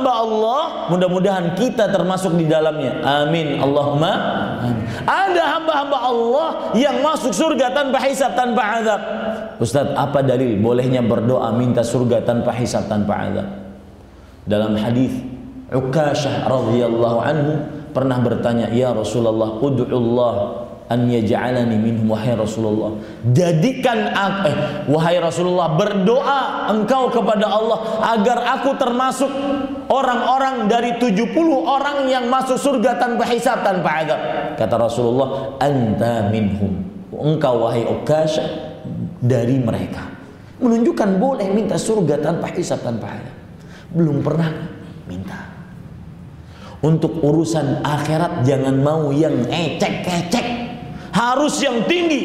hamba Allah, mudah-mudahan kita termasuk di dalamnya. Amin, Allahumma amin. Ada hamba-hamba Allah yang masuk surga tanpa hisab, tanpa azab. Ustaz, apa dalil bolehnya berdoa minta surga tanpa hisab, tanpa azab? Dalam hadis Uqashah radhiyallahu anhu pernah bertanya, ya Rasulullah, ud'ullah an yaj'alani minhum. Wahai Rasulullah, jadikan aku, wahai Rasulullah, berdoa engkau kepada Allah agar aku termasuk orang-orang dari 70 orang yang masuk surga tanpa hisab, tanpa azab. Kata Rasulullah, anta minhum, engkau wahai Uqashah dari mereka. Menunjukkan boleh minta surga tanpa hisab, tanpa azab. Belum pernah minta. Untuk urusan akhirat jangan mau yang ecek-ecek, harus yang tinggi.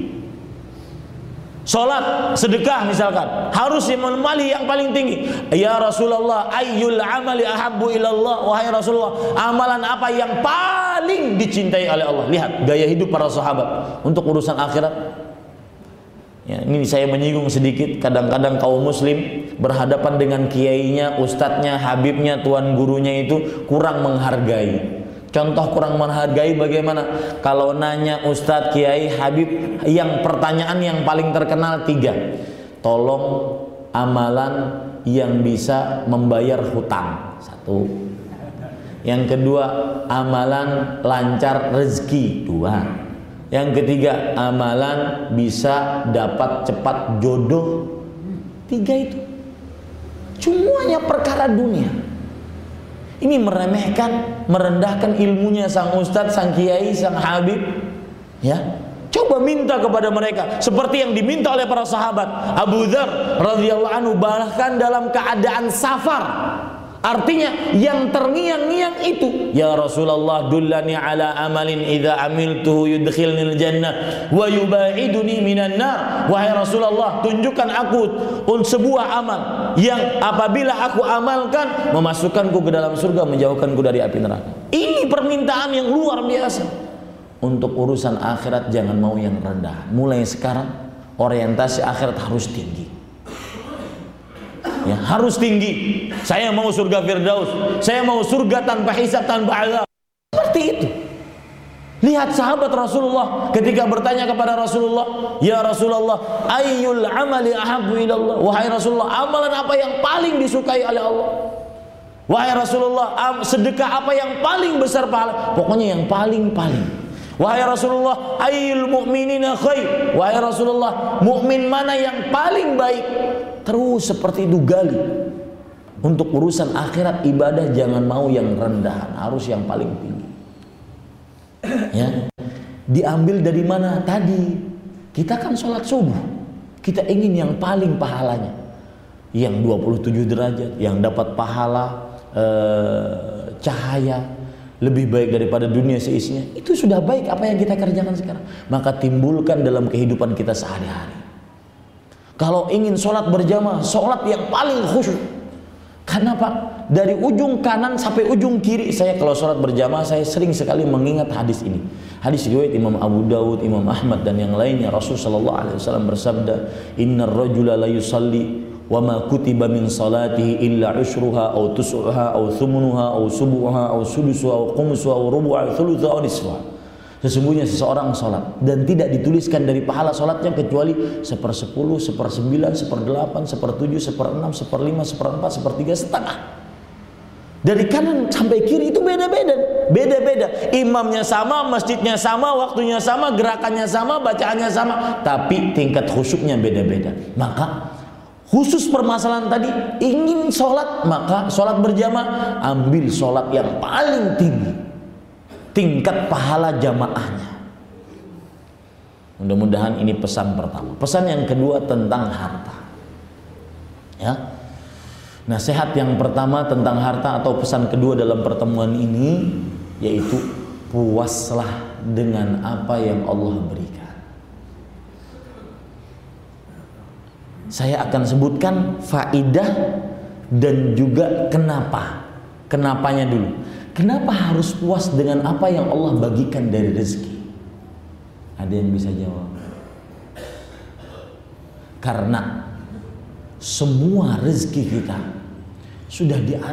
Salat, sedekah misalkan, harus yang menemali yang paling tinggi. Ya Rasulullah, ayyul amali ahabbu ilallah. Wahai Rasulullah, amalan apa yang paling dicintai oleh Allah? Lihat gaya hidup para sahabat untuk urusan akhirat. Ya, ini saya menyinggung sedikit. Kadang-kadang kaum muslim berhadapan dengan kiainya, ustadznya, habibnya, tuan gurunya itu kurang menghargai. Contoh kurang menghargai bagaimana? Kalau nanya ustadz, kiai, habib, yang pertanyaan yang paling terkenal 3. Tolong amalan yang bisa membayar hutang. 1. Yang kedua, amalan lancar rezeki. 2. Yang ketiga, amalan bisa dapat cepat jodoh. 3 itu semuanya perkara dunia. Ini meremehkan, merendahkan ilmunya sang ustadz, sang kiai, sang habib. Ya, coba minta kepada mereka seperti yang diminta oleh para sahabat. Abu Dzar radhiyallahu anhu bahkan dalam keadaan safar, artinya yang terngiang-ngiang itu, ya Rasulullah, dullani ala amalin idza amiltuhu yudkhilnil jannah wa yubaiduni minan nar. Wahai Rasulullah, tunjukkan aku sebuah amal yang apabila aku amalkan memasukkanku ke dalam surga, menjauhkanku dari api neraka. Ini permintaan yang luar biasa. Untuk urusan akhirat jangan mau yang rendah. Mulai sekarang orientasi akhirat harus tinggi. Ya, harus tinggi. Saya mau surga Firdaus, saya mau surga tanpa hisab, tanpa azab. Seperti itu. Lihat sahabat Rasulullah ketika bertanya kepada Rasulullah, ya Rasulullah, ayyul amali ahabbu ilallah. Wahai Rasulullah, amalan apa yang paling disukai oleh Allah? Wahai Rasulullah, sedekah apa yang paling besar pahala? Pokoknya yang paling-paling. Wahai Rasulullah, ayyul mu'minina khair. Wahai Rasulullah, mukmin mana yang paling baik? Terus seperti itu gali. Untuk urusan akhirat ibadah jangan mau yang rendahan, harus yang paling tinggi. Ya, diambil dari mana tadi? Kita kan sholat subuh, kita ingin yang paling pahalanya, yang 27 derajat, yang dapat pahala cahaya lebih baik daripada dunia seisinya. Itu sudah baik apa yang kita kerjakan sekarang. Maka timbulkan dalam kehidupan kita sehari-hari. Kalau ingin sholat berjamaah, sholat yang paling khusyuk. Kenapa? Dari ujung kanan sampai ujung kiri, saya kalau sholat berjamaah, saya sering sekali mengingat hadis ini. Hadis riwayat Imam Abu Dawud, Imam Ahmad dan yang lainnya. Rasulullah SAW bersabda, Innar rajula la yusalli wa ma kutiba min salatihi illa ushruha aw tus'uha aw thumunuha aw subuha aw sudusuha aw khumsuha aw rubu'a thulutha aw nisfuha. Sesungguhnya seseorang sholat dan tidak dituliskan dari pahala sholatnya kecuali 1/10, 1/9, 1/8, 1/7, 1/6, 1/5, 1/4, 1/3, setengah. Dari kanan sampai kiri itu beda-beda. Beda-beda. Imamnya sama, masjidnya sama, waktunya sama, gerakannya sama, bacaannya sama, tapi tingkat khusyuknya beda-beda. Maka khusus permasalahan tadi, ingin sholat, maka sholat berjamaah, ambil sholat yang paling tinggi tingkat pahala jamaahnya. Mudah-mudahan ini pesan pertama. Pesan yang kedua tentang harta. Ya. Nasihat yang pertama tentang harta atau pesan kedua dalam pertemuan ini yaitu puaslah dengan apa yang Allah berikan. Saya akan sebutkan faidah dan juga kenapa. Kenapanya dulu. Kenapa harus puas dengan apa yang Allah bagikan dari rezeki? Ada yang bisa jawab? Karena semua rezeki kita sudah diatur